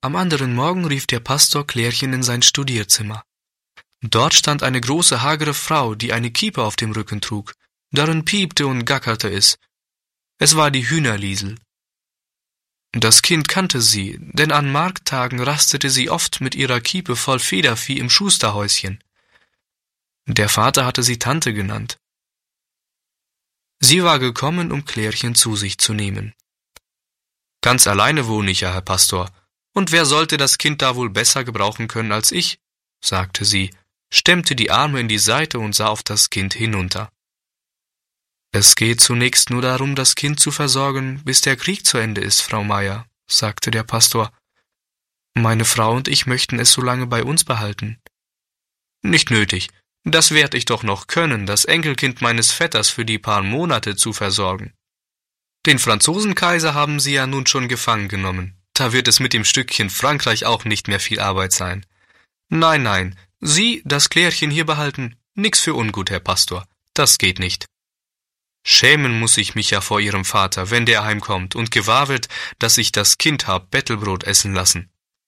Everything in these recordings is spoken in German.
Am anderen Morgen rief der Pastor Klärchen in sein Studierzimmer. Dort stand eine große, hagere Frau, die eine Kiepe auf dem Rücken trug. Darin piepte und gackerte es. Es war die Hühnerliesel. Das Kind kannte sie, denn an Markttagen rastete sie oft mit ihrer Kiepe voll Federvieh im Schusterhäuschen. Der Vater hatte sie Tante genannt. Sie war gekommen, um Klärchen zu sich zu nehmen. »Ganz alleine wohne ich ja, Herr Pastor, und wer sollte das Kind da wohl besser gebrauchen können als ich?« sagte sie, stemmte die Arme in die Seite und sah auf das Kind hinunter. »Es geht zunächst nur darum, das Kind zu versorgen, bis der Krieg zu Ende ist, Frau Meier«, sagte der Pastor. »Meine Frau und ich möchten es so lange bei uns behalten.« »Nicht nötig. Das werd ich doch noch können, das Enkelkind meines Vetters für die paar Monate zu versorgen. Den Franzosenkaiser haben Sie ja nun schon gefangen genommen. Da wird es mit dem Stückchen Frankreich auch nicht mehr viel Arbeit sein. Nein, nein, Sie das Klärchen hier behalten, nix für ungut, Herr Pastor, das geht nicht. Schämen muss ich mich ja vor Ihrem Vater, wenn der heimkommt und gewahr wird, dass ich das Kind hab Bettelbrot essen lassen.«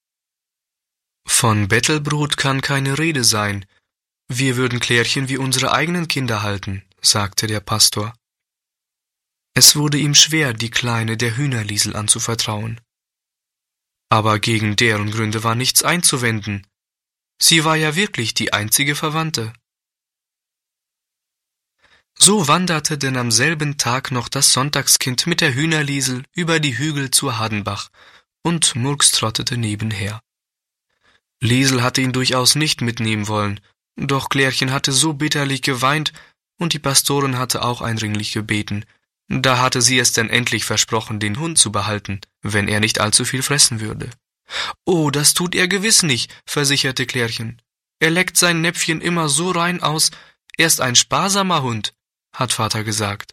»Von Bettelbrot kann keine Rede sein. Wir würden Klärchen wie unsere eigenen Kinder halten«, sagte der Pastor. Es wurde ihm schwer, die Kleine der Hühnerliesel anzuvertrauen. Aber gegen deren Gründe war nichts einzuwenden. Sie war ja wirklich die einzige Verwandte. So wanderte denn am selben Tag noch das Sonntagskind mit der Hühnerliesel über die Hügel zu Hadenbach, und Murks trottete nebenher. Liesel hatte ihn durchaus nicht mitnehmen wollen, doch Klärchen hatte so bitterlich geweint, und die Pastorin hatte auch eindringlich gebeten. Da hatte sie es denn endlich versprochen, den Hund zu behalten, wenn er nicht allzu viel fressen würde. »Oh, das tut er gewiss nicht«, versicherte Klärchen. »Er leckt sein Näpfchen immer so rein aus. Er ist ein sparsamer Hund«, hat Vater gesagt.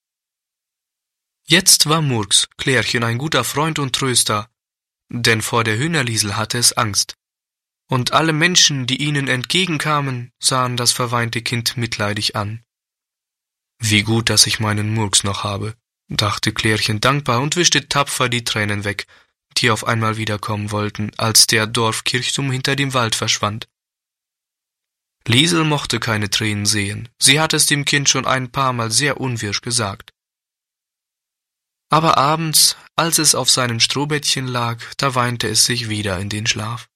Jetzt war Murks, Klärchen, ein guter Freund und Tröster, denn vor der Hühnerliesel hatte es Angst. Und alle Menschen, die ihnen entgegenkamen, sahen das verweinte Kind mitleidig an. »Wie gut, dass ich meinen Murks noch habe«, dachte Klärchen dankbar und wischte tapfer die Tränen weg, die auf einmal wiederkommen wollten, als der Dorfkirchturm hinter dem Wald verschwand. Liesel mochte keine Tränen sehen, sie hatte es dem Kind schon ein paar Mal sehr unwirsch gesagt. Aber abends, als es auf seinem Strohbettchen lag, da weinte es sich wieder in den Schlaf.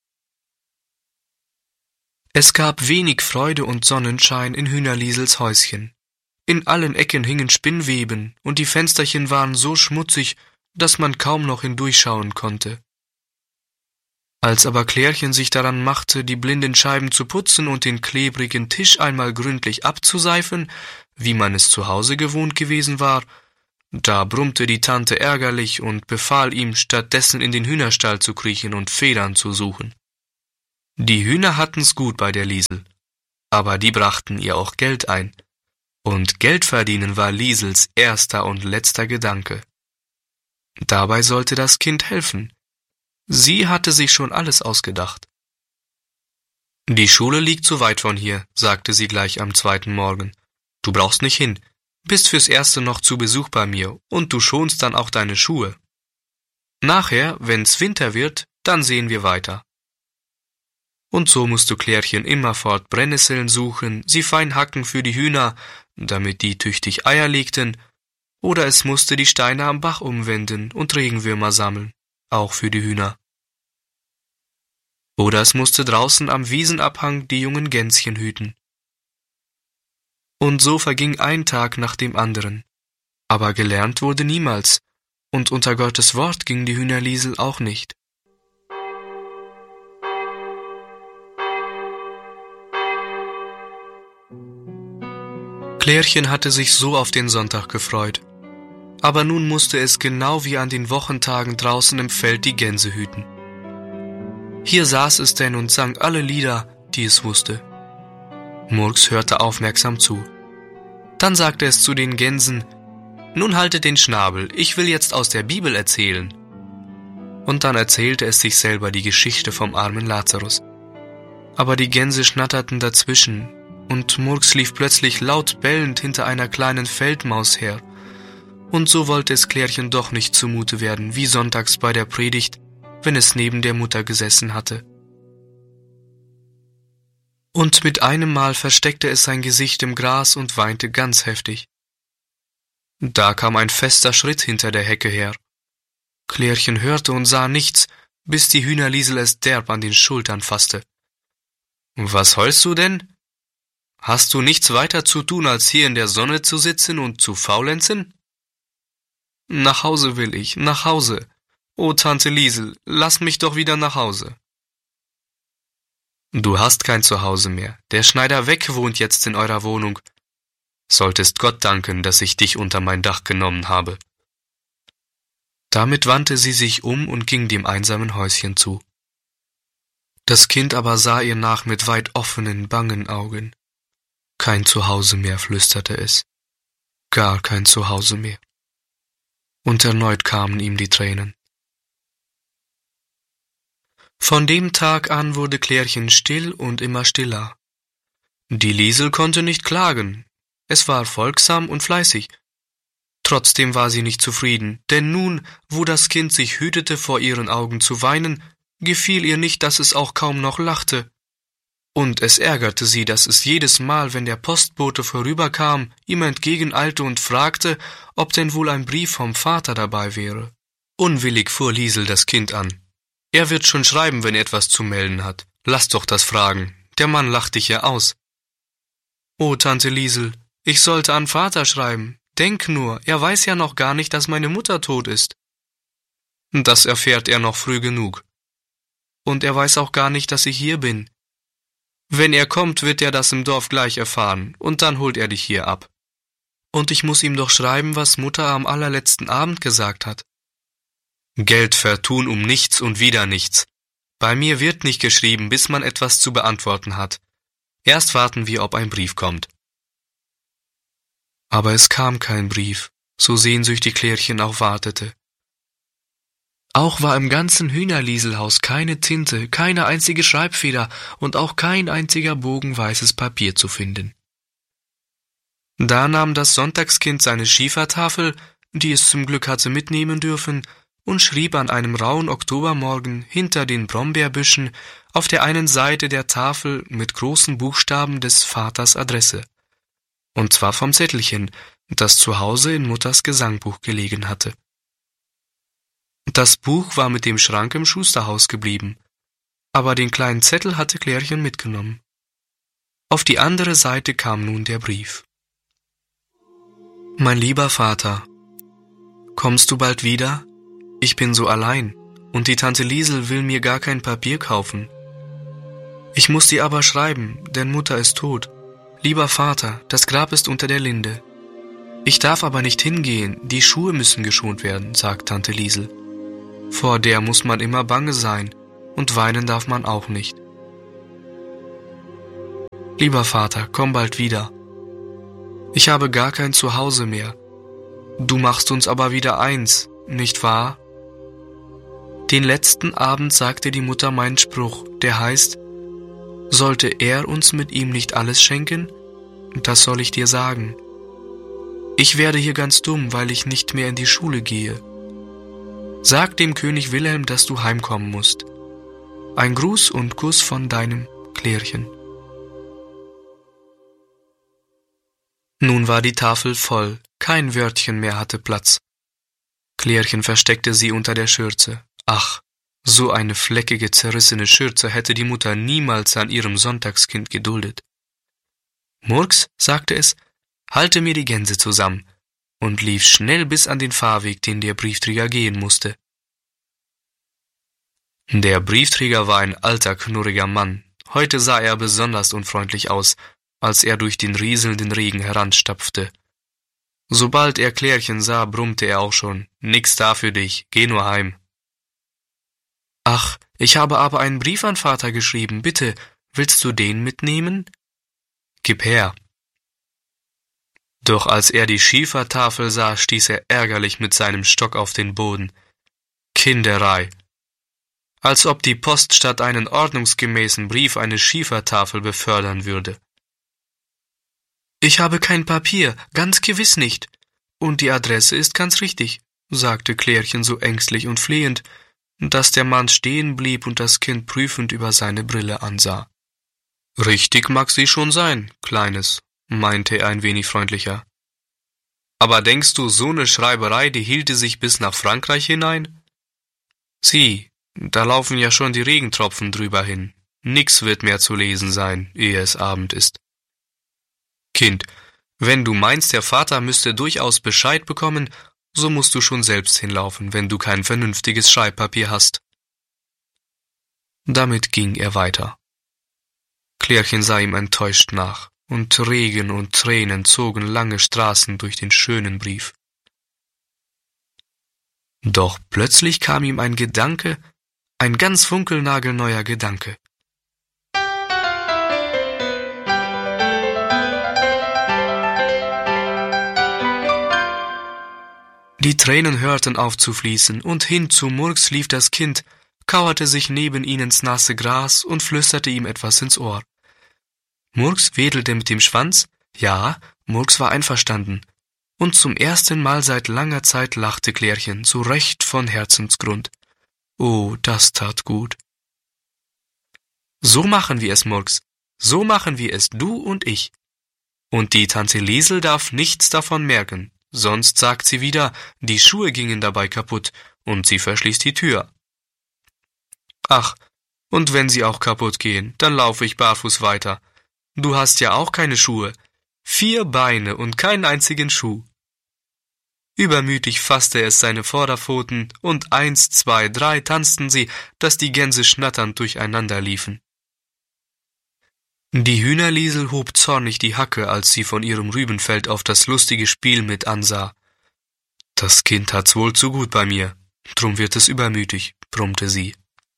Es gab wenig Freude und Sonnenschein in Hühnerliesels Häuschen. In allen Ecken hingen Spinnweben, und die Fensterchen waren so schmutzig, dass man kaum noch hindurchschauen konnte. Als aber Klärchen sich daran machte, die blinden Scheiben zu putzen und den klebrigen Tisch einmal gründlich abzuseifen, wie man es zu Hause gewohnt gewesen war, da brummte die Tante ärgerlich und befahl ihm, stattdessen in den Hühnerstall zu kriechen und Federn zu suchen. Die Hühner hatten's gut bei der Liesel, aber die brachten ihr auch Geld ein, und Geld verdienen war Liesels erster und letzter Gedanke. Dabei sollte das Kind helfen. Sie hatte sich schon alles ausgedacht. »Die Schule liegt zu weit von hier«, sagte sie gleich am zweiten Morgen. »Du brauchst nicht hin, bist fürs Erste noch zu Besuch bei mir, und du schonst dann auch deine Schuhe. Nachher, wenn's Winter wird, dann sehen wir weiter.« Und so musste Klärchen immerfort Brennnesseln suchen, sie fein hacken für die Hühner, damit die tüchtig Eier legten, oder es musste die Steine am Bach umwenden und Regenwürmer sammeln, auch für die Hühner. Oder es musste draußen am Wiesenabhang die jungen Gänschen hüten. Und so verging ein Tag nach dem anderen. Aber gelernt wurde niemals, und unter Gottes Wort ging die Hühnerliesel auch nicht. Klärchen hatte sich so auf den Sonntag gefreut. Aber nun musste es genau wie an den Wochentagen draußen im Feld die Gänse hüten. Hier saß es denn und sang alle Lieder, die es wusste. Murks hörte aufmerksam zu. Dann sagte es zu den Gänsen: »Nun haltet den Schnabel, ich will jetzt aus der Bibel erzählen.« Und dann erzählte es sich selber die Geschichte vom armen Lazarus. Aber die Gänse schnatterten dazwischen, und Murks lief plötzlich laut bellend hinter einer kleinen Feldmaus her. Und so wollte es Klärchen doch nicht zumute werden, wie sonntags bei der Predigt, wenn es neben der Mutter gesessen hatte. Und mit einem Mal versteckte es sein Gesicht im Gras und weinte ganz heftig. Da kam ein fester Schritt hinter der Hecke her. Klärchen hörte und sah nichts, bis die Hühnerliesel es derb an den Schultern fasste. »Was heulst du denn? Hast du nichts weiter zu tun, als hier in der Sonne zu sitzen und zu faulenzen?« »Nach Hause will ich, nach Hause. O Tante Liesel, lass mich doch wieder nach Hause.« »Du hast kein Zuhause mehr. Der Schneider Weck wohnt jetzt in eurer Wohnung. Solltest Gott danken, dass ich dich unter mein Dach genommen habe.« Damit wandte sie sich um und ging dem einsamen Häuschen zu. Das Kind aber sah ihr nach mit weit offenen, bangen Augen. »Kein Zuhause mehr«, flüsterte es. »Gar kein Zuhause mehr.« Und erneut kamen ihm die Tränen. Von dem Tag an wurde Klärchen still und immer stiller. Die Liesel konnte nicht klagen. Es war folgsam und fleißig. Trotzdem war sie nicht zufrieden, denn nun, wo das Kind sich hütete, vor ihren Augen zu weinen, gefiel ihr nicht, dass es auch kaum noch lachte. Und es ärgerte sie, dass es jedes Mal, wenn der Postbote vorüberkam, ihm entgegeneilte und fragte, ob denn wohl ein Brief vom Vater dabei wäre. Unwillig fuhr Liesel das Kind an. »Er wird schon schreiben, wenn er etwas zu melden hat. Lass doch das fragen. Der Mann lacht dich ja aus.« »O, Tante Liesel, ich sollte an Vater schreiben. Denk nur, er weiß ja noch gar nicht, dass meine Mutter tot ist.« »Das erfährt er noch früh genug. Und er weiß auch gar nicht, dass ich hier bin. Wenn er kommt, wird er das im Dorf gleich erfahren, und dann holt er dich hier ab. Und ich muss ihm doch schreiben, was Mutter am allerletzten Abend gesagt hat.« »Geld vertun um nichts und wieder nichts. Bei mir wird nicht geschrieben, bis man etwas zu beantworten hat. Erst warten wir, ob ein Brief kommt.« Aber es kam kein Brief, so sehnsüchtig Klärchen auch wartete. Auch war im ganzen Hühnerlieselhaus keine Tinte, keine einzige Schreibfeder und auch kein einziger Bogen weißes Papier zu finden. Da nahm das Sonntagskind seine Schiefertafel, die es zum Glück hatte mitnehmen dürfen, und schrieb an einem rauen Oktobermorgen hinter den Brombeerbüschen auf der einen Seite der Tafel mit großen Buchstaben des Vaters Adresse, und zwar vom Zettelchen, das zu Hause in Mutters Gesangbuch gelegen hatte. Das Buch war mit dem Schrank im Schusterhaus geblieben, aber den kleinen Zettel hatte Klärchen mitgenommen. Auf die andere Seite kam nun der Brief. »Mein lieber Vater, kommst du bald wieder? Ich bin so allein, und die Tante Liesel will mir gar kein Papier kaufen. Ich muss dir aber schreiben, denn Mutter ist tot. Lieber Vater, das Grab ist unter der Linde. Ich darf aber nicht hingehen, die Schuhe müssen geschont werden«, sagt Tante Liesel. »Vor der muss man immer bange sein, und weinen darf man auch nicht. Lieber Vater, komm bald wieder. Ich habe gar kein Zuhause mehr. Du machst uns aber wieder eins, nicht wahr? Den letzten Abend sagte die Mutter meinen Spruch, der heißt, sollte er uns mit ihm nicht alles schenken? Das soll ich dir sagen. Ich werde hier ganz dumm, weil ich nicht mehr in die Schule gehe. Sag dem König Wilhelm, dass du heimkommen musst. Ein Gruß und Kuss von deinem Klärchen.« Nun war die Tafel voll, kein Wörtchen mehr hatte Platz. Klärchen versteckte sie unter der Schürze. Ach, so eine fleckige, zerrissene Schürze hätte die Mutter niemals an ihrem Sonntagskind geduldet. »Murks«, sagte es, »halte mir die Gänse zusammen«, und lief schnell bis an den Fahrweg, den der Briefträger gehen musste. Der Briefträger war ein alter, knurriger Mann. Heute sah er besonders unfreundlich aus, als er durch den rieselnden Regen heranstapfte. Sobald er Klärchen sah, brummte er auch schon, »Nix da für dich, geh nur heim.« »Ach, ich habe aber einen Brief an Vater geschrieben, bitte, willst du den mitnehmen?« »Gib her.« Doch als er die Schiefertafel sah, stieß er ärgerlich mit seinem Stock auf den Boden. Kinderei! Als ob die Post statt einen ordnungsgemäßen Brief eine Schiefertafel befördern würde. »Ich habe kein Papier, ganz gewiss nicht. Und die Adresse ist ganz richtig«, sagte Klärchen so ängstlich und flehend, dass der Mann stehen blieb und das Kind prüfend über seine Brille ansah. »Richtig mag sie schon sein, Kleines«, meinte er ein wenig freundlicher. »Aber denkst du, so eine Schreiberei, die hielte sich bis nach Frankreich hinein? Sieh, da laufen ja schon die Regentropfen drüber hin. Nix wird mehr zu lesen sein, ehe es Abend ist. Kind, wenn du meinst, der Vater müsste durchaus Bescheid bekommen, so musst du schon selbst hinlaufen, wenn du kein vernünftiges Schreibpapier hast.« Damit ging er weiter. Klärchen sah ihm enttäuscht nach, und Regen und Tränen zogen lange Straßen durch den schönen Brief. Doch plötzlich kam ihm ein Gedanke, ein ganz funkelnagelneuer Gedanke. Die Tränen hörten auf zu fließen, und hin zu Murks lief das Kind, kauerte sich neben ihn ins nasse Gras und flüsterte ihm etwas ins Ohr. Murks wedelte mit dem Schwanz, ja, Murks war einverstanden, und zum ersten Mal seit langer Zeit lachte Klärchen, so recht von Herzensgrund. Oh, das tat gut. »So machen wir es, Murks, so machen wir es, du und ich. Und die Tante Liesel darf nichts davon merken, sonst sagt sie wieder, die Schuhe gingen dabei kaputt, und sie verschließt die Tür. Ach, und wenn sie auch kaputt gehen, dann laufe ich barfuß weiter. Du hast ja auch keine Schuhe. 4 Beine und keinen einzigen Schuh.« Übermütig fasste es seine Vorderpfoten, und 1, 2, 3 tanzten sie, dass die Gänse schnatternd durcheinander liefen. Die Hühnerliesel hob zornig die Hacke, als sie von ihrem Rübenfeld auf das lustige Spiel mit ansah. »Das Kind hat's wohl zu gut bei mir, drum wird es übermütig«, brummte sie.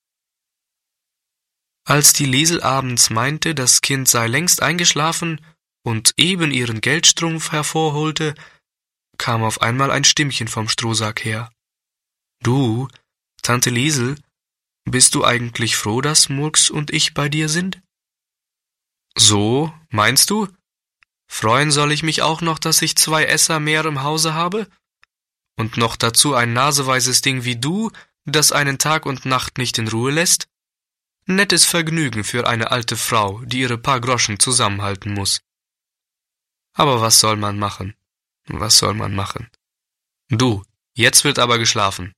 Als die Liesel abends meinte, das Kind sei längst eingeschlafen und eben ihren Geldstrumpf hervorholte, kam auf einmal ein Stimmchen vom Strohsack her. »Du, Tante Liesel, bist du eigentlich froh, dass Murks und ich bei dir sind?« »So, meinst du? Freuen soll ich mich auch noch, dass ich 2 Esser mehr im Hause habe? Und noch dazu ein naseweises Ding wie du, das einen Tag und Nacht nicht in Ruhe lässt? Nettes Vergnügen für eine alte Frau, die ihre paar Groschen zusammenhalten muss. Aber was soll man machen? Was soll man machen? Du, jetzt wird aber geschlafen.«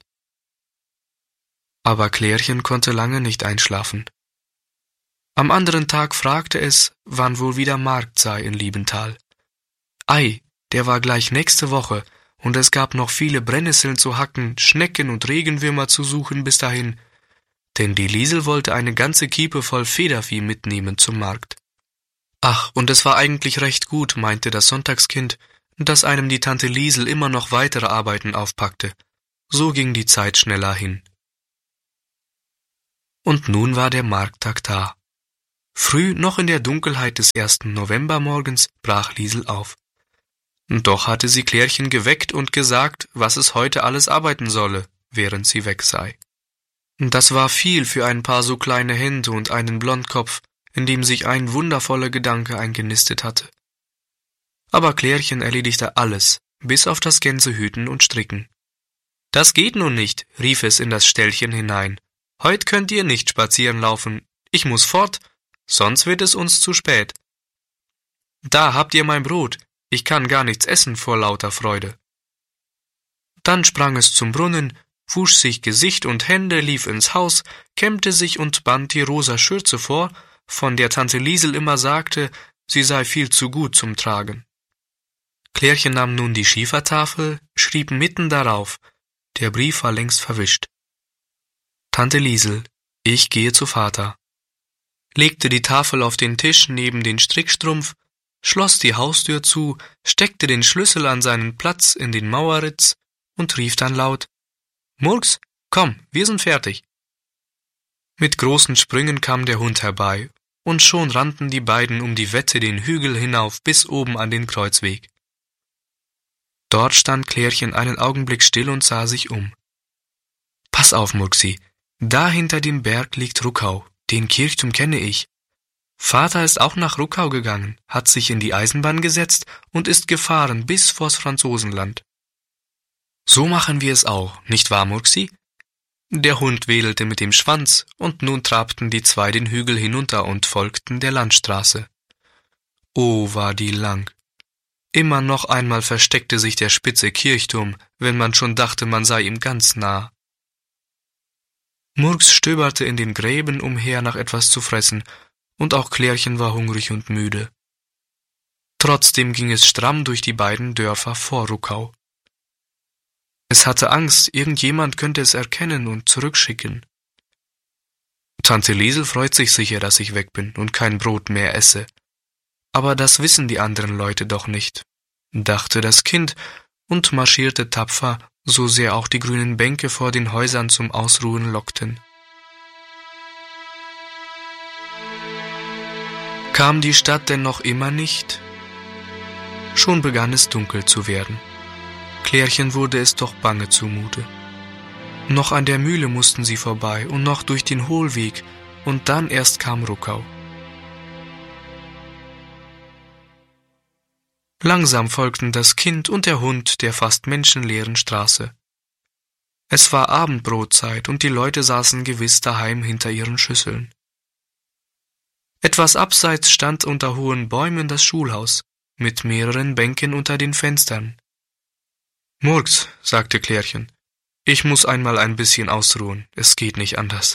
Aber Klärchen konnte lange nicht einschlafen. Am anderen Tag fragte es, wann wohl wieder Markt sei in Liebenthal. Ei, der war gleich nächste Woche, und es gab noch viele Brennnesseln zu hacken, Schnecken und Regenwürmer zu suchen bis dahin, denn die Liesel wollte eine ganze Kiepe voll Federvieh mitnehmen zum Markt. Ach, und es war eigentlich recht gut, meinte das Sonntagskind, dass einem die Tante Liesel immer noch weitere Arbeiten aufpackte. So ging die Zeit schneller hin. Und nun war der Markttag da. Früh, noch in der Dunkelheit des 1. Novembermorgens, brach Liesel auf. Doch hatte sie Klärchen geweckt und gesagt, was es heute alles arbeiten solle, während sie weg sei. Das war viel für ein paar so kleine Hände und einen Blondkopf, in dem sich ein wundervoller Gedanke eingenistet hatte. Aber Klärchen erledigte alles, bis auf das Gänsehüten und Stricken. »Das geht nun nicht«, rief es in das Ställchen hinein. »Heut könnt ihr nicht spazieren laufen. Ich muss fort, sonst wird es uns zu spät. Da habt ihr mein Brot, ich kann gar nichts essen vor lauter Freude.« Dann sprang es zum Brunnen, wusch sich Gesicht und Hände, lief ins Haus, kämmte sich und band die rosa Schürze vor, von der Tante Liesel immer sagte, sie sei viel zu gut zum Tragen. Klärchen nahm nun die Schiefertafel, schrieb mitten darauf, der Brief war längst verwischt. »Tante Liesel, ich gehe zu Vater«, legte die Tafel auf den Tisch neben den Strickstrumpf, schloss die Haustür zu, steckte den Schlüssel an seinen Platz in den Mauerritz und rief dann laut, »Murks, komm, wir sind fertig.« Mit großen Sprüngen kam der Hund herbei, und schon rannten die beiden um die Wette den Hügel hinauf bis oben an den Kreuzweg. Dort stand Klärchen einen Augenblick still und sah sich um. »Pass auf, Murksi, da hinter dem Berg liegt Ruckau, den Kirchturm kenne ich. Vater ist auch nach Ruckau gegangen, hat sich in die Eisenbahn gesetzt und ist gefahren bis vors Franzosenland. So machen wir es auch, nicht wahr, Murksi? Der Hund wedelte mit dem Schwanz, und nun trabten die zwei den Hügel hinunter und folgten der Landstraße. Oh, war die lang! Immer noch einmal versteckte sich der spitze Kirchturm, wenn man schon dachte, man sei ihm ganz nah. Murks stöberte in den Gräben umher nach etwas zu fressen, und auch Klärchen war hungrig und müde. Trotzdem ging es stramm durch die beiden Dörfer vor Ruckau. Es hatte Angst, irgendjemand könnte es erkennen und zurückschicken. Tante Liesel freut sich sicher, dass ich weg bin und kein Brot mehr esse. Aber das wissen die anderen Leute doch nicht, dachte das Kind und marschierte tapfer, so sehr auch die grünen Bänke vor den Häusern zum Ausruhen lockten. Kam die Stadt denn noch immer nicht? Schon begann es dunkel zu werden. Klärchen wurde es doch bange zumute. Noch an der Mühle mussten sie vorbei und noch durch den Hohlweg, und dann erst kam Ruckau. Langsam folgten das Kind und der Hund der fast menschenleeren Straße. Es war Abendbrotzeit und die Leute saßen gewiss daheim hinter ihren Schüsseln. Etwas abseits stand unter hohen Bäumen das Schulhaus, mit mehreren Bänken unter den Fenstern. »Murks«, sagte Klärchen, »ich muss einmal ein bisschen ausruhen, es geht nicht anders.«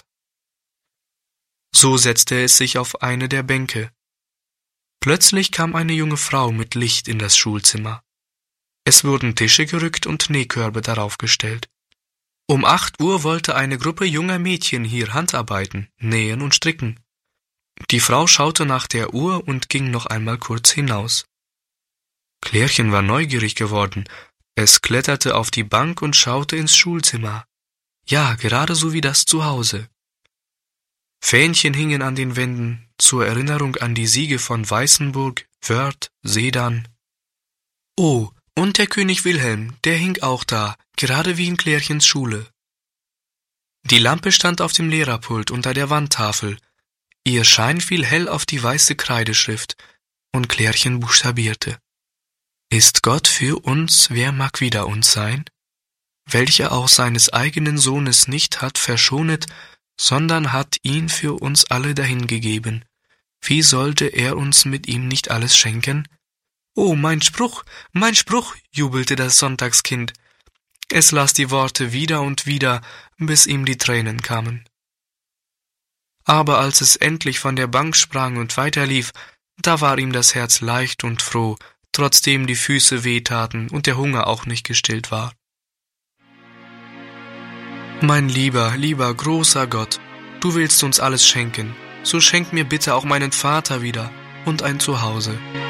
So setzte es sich auf eine der Bänke. Plötzlich kam eine junge Frau mit Licht in das Schulzimmer. Es wurden Tische gerückt und Nähkörbe darauf gestellt. Um 8 Uhr wollte eine Gruppe junger Mädchen hier handarbeiten, nähen und stricken. Die Frau schaute nach der Uhr und ging noch einmal kurz hinaus. Klärchen war neugierig geworden. Es kletterte auf die Bank und schaute ins Schulzimmer. Ja, gerade so wie das Zuhause. Fähnchen hingen an den Wänden, zur Erinnerung an die Siege von Weißenburg, Wörth, Sedan. Oh, und der König Wilhelm, der hing auch da, gerade wie in Klärchens Schule. Die Lampe stand auf dem Lehrerpult unter der Wandtafel. Ihr Schein fiel hell auf die weiße Kreideschrift, und Klärchen buchstabierte. Ist Gott für uns, wer mag wider uns sein? Welcher auch seines eigenen Sohnes nicht hat verschonet, sondern hat ihn für uns alle dahingegeben. Wie sollte er uns mit ihm nicht alles schenken? Oh, mein Spruch, jubelte das Sonntagskind. Es las die Worte wieder und wieder, bis ihm die Tränen kamen. Aber als es endlich von der Bank sprang und weiterlief, da war ihm das Herz leicht und froh, trotzdem die Füße wehtaten und der Hunger auch nicht gestillt war. Mein lieber, großer Gott, du willst uns alles schenken, so schenk mir bitte auch meinen Vater wieder und ein Zuhause.